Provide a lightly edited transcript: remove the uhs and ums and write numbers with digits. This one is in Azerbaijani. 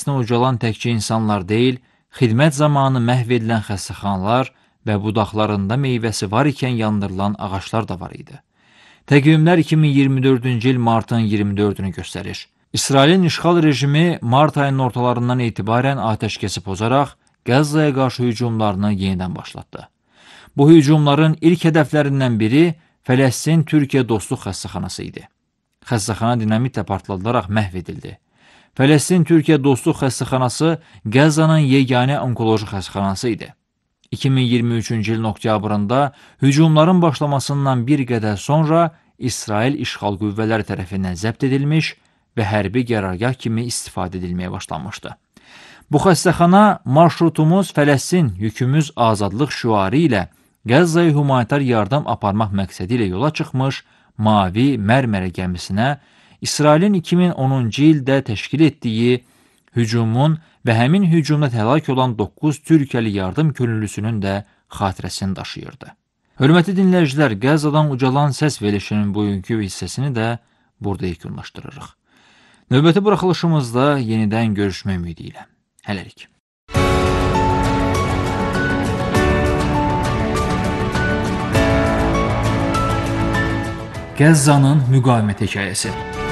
səviyyəsinə ucalan təkcə insanlar deyil, xidmət zamanı məhv edilən xəstəxanalar və budaqlarında meyvəsi var ikən yandırılan ağaclar da var idi. Təqvimlər 2024-cü il martın 24-ünü göstərir. İsrailin işğal rejimi mart ayının ortalarından etibarən atəşkəsi pozaraq Qəzzaya qarşı hücumlarını yenidən başlatdı. Bu hücumların ilk hədəflərindən biri Fələstin-Türkiyə Dostluq Xəstəxanası idi. Xəstəxana dinamitlə partladılaraq məhv edildi. Fələstin-Türkiyə Dostluq Xəstəxanası Qəzzanın yeganə onkoloji xəstəxanası idi. 2023-cü ilin oktyabrında hücumların başlamasından bir qədər sonra İsrail işğal qüvvələri tərəfindən zəbt edilmiş və hərbi qərargah kimi istifadə edilməyə başlanmışdı. Bu xəstəxana marşrutumuz Fələstin, yükümüz azadlıq şüarı ilə Qəzzaya humanitar yardım aparmaq məqsədi ilə yola çıxmış Mavi Mərmərə gəmisinə İsrailin 2010-cu ildə təşkil etdiyi hücumun və həmin hücumda həlak olan 9 Türkiyəli yardım könüllüsünün də xatirəsini daşıyırdı. Hörmətli dinləyicilər, Qəzzadan ucalan səs verilişinin bugünkü hissəsini də burada yekunlaşdırırıq. Növbəti buraxılışımızda yenidən görüşmək ümidi ilə. Hələlik. Qəzzanın müqavimət hekayəsi.